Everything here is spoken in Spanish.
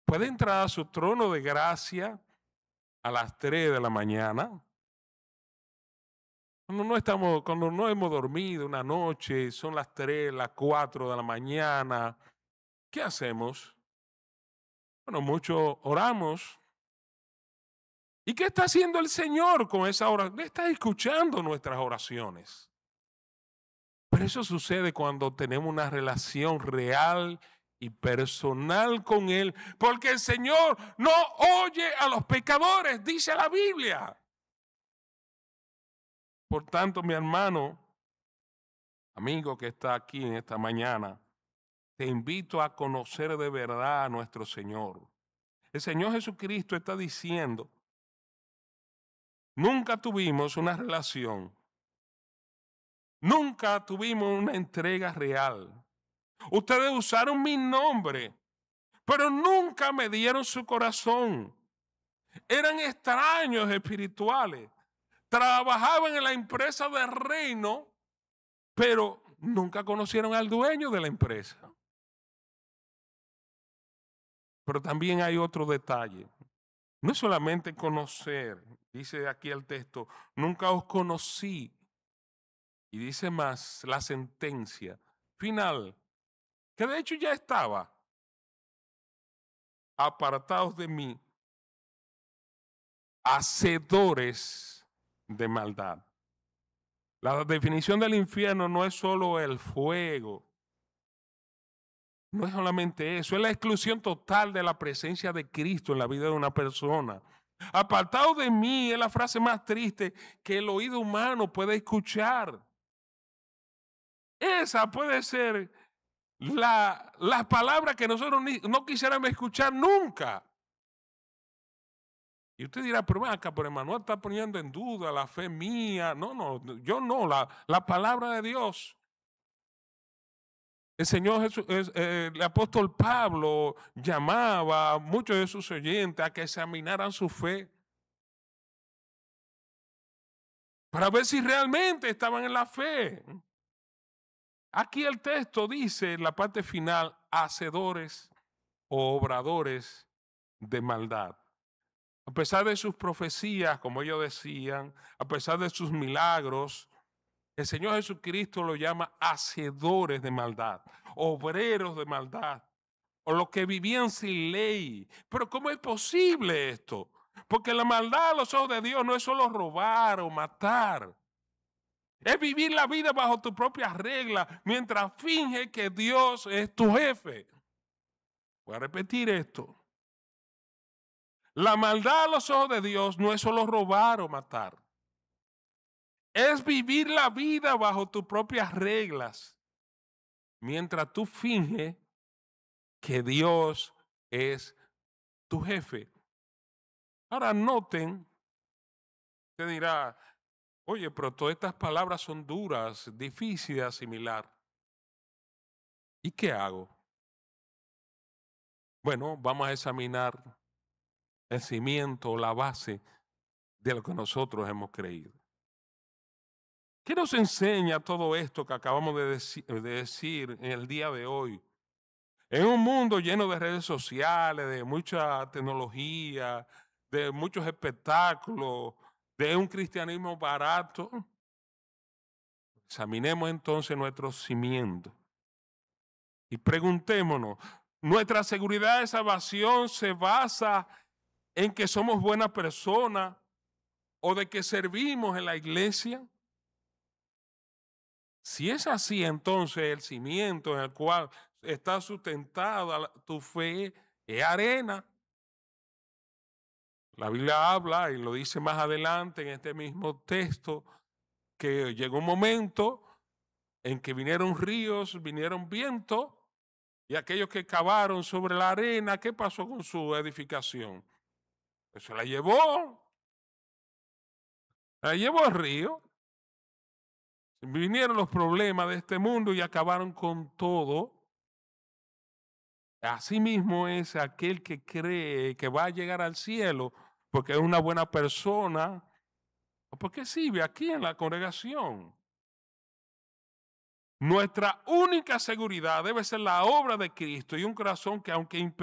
puede entrar a su trono de gracia a las 3 de la mañana. Cuando no hemos dormido una noche, son las 3, las 4 de la mañana, ¿qué hacemos? Bueno, muchos oramos. ¿Y qué está haciendo el Señor con esa oración? Está escuchando nuestras oraciones. Pero eso sucede cuando tenemos una relación real y personal con Él, porque el Señor no oye a los pecadores, dice la Biblia. Por tanto, mi hermano, amigo que está aquí en esta mañana, te invito a conocer de verdad a nuestro Señor. El Señor Jesucristo está diciendo, nunca tuvimos una relación, nunca tuvimos una entrega real. Ustedes usaron mi nombre, pero nunca me dieron su corazón. Eran extraños espirituales. Trabajaban en la empresa del reino, pero nunca conocieron al dueño de la empresa. Pero también hay otro detalle. No es solamente conocer, dice aquí el texto, nunca os conocí. Y dice más la sentencia final, que de hecho ya estaba. Apartados de mí, hacedores de maldad. La definición del infierno no es solo el fuego, no es solamente eso, es la exclusión total de la presencia de Cristo en la vida de una persona. Apartado de mí es la frase más triste que el oído humano puede escuchar. Esa puede ser la palabra que nosotros no quisiéramos escuchar nunca. Y usted dirá, pero acá, pero Emanuel está poniendo en duda la fe mía. No, yo no, la palabra de Dios. El Señor Jesús, el apóstol Pablo llamaba a muchos de sus oyentes a que examinaran su fe para ver si realmente estaban en la fe. Aquí el texto dice en la parte final, hacedores o obradores de maldad. A pesar de sus profecías, como ellos decían, a pesar de sus milagros, el Señor Jesucristo lo llama hacedores de maldad, obreros de maldad, o los que vivían sin ley. Pero ¿cómo es posible esto? Porque la maldad a los ojos de Dios no es solo robar o matar. Es vivir la vida bajo tus propias reglas mientras finge que Dios es tu jefe. Voy a repetir esto. La maldad a los ojos de Dios no es solo robar o matar. Es vivir la vida bajo tus propias reglas mientras tú finges que Dios es tu jefe. Ahora noten, usted dirá, oye, pero todas estas palabras son duras, difíciles de asimilar. ¿Y qué hago? Bueno, vamos a examinar el cimiento, la base de lo que nosotros hemos creído. ¿Qué nos enseña todo esto que acabamos de decir en el día de hoy? En un mundo lleno de redes sociales, de mucha tecnología, de muchos espectáculos, de un cristianismo barato, examinemos entonces nuestros cimientos y preguntémonos, ¿nuestra seguridad de salvación se basa en que somos buenas personas o de que servimos en la iglesia? Si es así, entonces el cimiento en el cual está sustentada tu fe es arena. La Biblia habla, y lo dice más adelante en este mismo texto, que llegó un momento en que vinieron ríos, vinieron vientos, y aquellos que cavaron sobre la arena, ¿qué pasó con su edificación? Pues se la llevó el río. Vinieron los problemas de este mundo y acabaron con todo. Asimismo es aquel que cree que va a llegar al cielo porque es una buena persona o porque sirve aquí en la congregación. Nuestra única seguridad debe ser la obra de Cristo y un corazón que aunque